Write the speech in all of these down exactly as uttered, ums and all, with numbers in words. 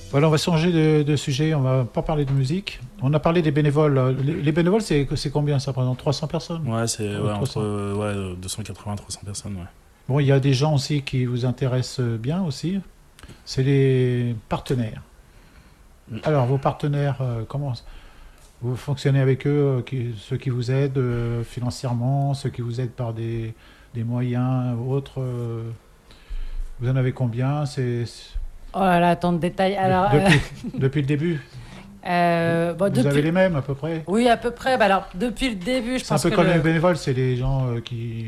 Voilà, on va changer de, de sujet, on va pas parler de musique. On a parlé des bénévoles. Les, les bénévoles, c'est, c'est combien ça représente trois cents personnes? Ouais, c'est Ouais, ouais, entre trois cents. euh, ouais, deux cent quatre-vingts à trois cents personnes. Ouais. Bon, il y a des gens aussi qui vous intéressent bien aussi. C'est les partenaires. Mm. Alors, vos partenaires, euh, comment vous fonctionnez avec eux, euh, qui, ceux qui vous aident euh, financièrement, ceux qui vous aident par des, des moyens ou autres euh, vous en avez combien? C'est, c'est- Oh là là, tant de détails. de- Alors, euh, depuis, depuis le début, euh, bon, vous depuis... avez les mêmes à peu près? Oui, à peu près. Bah, alors, depuis le début, je C'est un pense peu que comme le... les bénévoles, c'est des gens euh, qui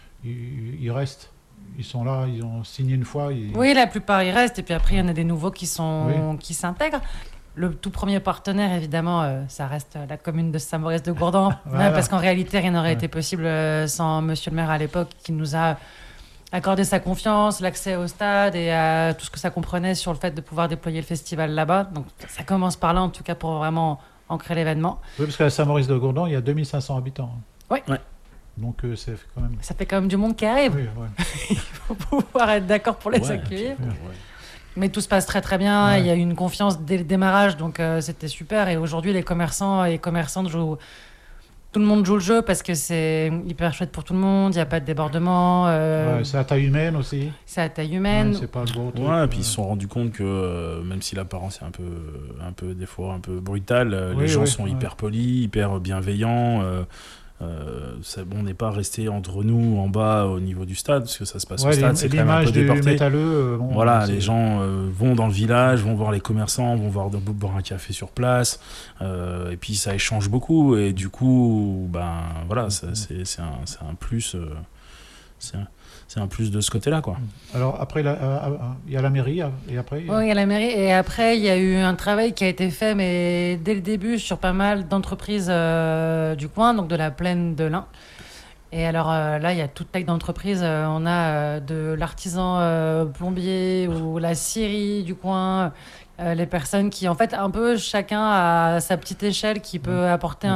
ils, ils restent. Ils sont là, ils ont signé une fois. Ils... Oui, la plupart, ils restent. Et puis après, il y en a des nouveaux qui, sont... Oui. qui s'intègrent. Le tout premier partenaire, évidemment, euh, ça reste la commune de Saint-Maurice-de-Gourdans. Voilà. Ouais, parce qu'en réalité, rien n'aurait Ouais. été possible euh, sans monsieur le maire à l'époque qui nous a accordé sa confiance, l'accès au stade et à tout ce que ça comprenait sur le fait de pouvoir déployer le festival là-bas. Donc ça commence par là, en tout cas, pour vraiment ancrer l'événement. Oui, parce qu'à Saint-Maurice-de-Gourdans, il y a deux mille cinq cents habitants. Oui. Ouais. Donc euh, c'est quand même. Ça fait quand même du monde qui arrive. Oui, ouais. Il faut pouvoir être d'accord pour les Ouais, accueillir. puis, ouais. Mais tout se passe très très bien. Ouais. Il y a eu une confiance dès le démarrage, donc euh, c'était super. Et aujourd'hui, les commerçants et commerçantes jouent. Tout le monde joue le jeu parce que c'est hyper chouette pour tout le monde. Il n'y a pas de débordement. euh, Ouais, c'est à taille humaine aussi. c'est à taille humaine. Ouais, c'est pas le gros truc. Ouais, et puis euh. ils se sont rendus compte que euh, même si l'apparence est un peu, un peu des fois un peu brutale, euh, Oui, les gens oui, sont ouais. hyper polis, hyper bienveillants. Euh, euh, ça- bon, on n'est pas resté entre nous en bas au niveau du stade parce que ça se passe Ouais, au stade, l'im- c'est quand même un l'image peu du déporté. métalleux. euh, bon, Voilà, c'est- les gens euh, vont dans le village, vont voir les commerçants, vont voir, boire un café sur place, euh, et puis ça échange beaucoup, et du coup, ben voilà, ça, c'est, c'est, un, c'est un plus, euh, c'est, un, c'est un plus de ce côté-là, quoi. Alors après, la- euh, euh, il y a la mairie euh, et après. il y a- Oui, à la mairie. Et après, il y a eu un travail qui a été fait, mais dès le début, sur pas mal d'entreprises euh, du coin, donc de la plaine de l'Ain. Et alors euh, là, il y a toute taille d'entreprise. Euh, on a euh, de l'artisan euh, plombier ou la scierie du coin. Euh, les personnes qui, en fait, un peu chacun à sa petite échelle, qui peut apporter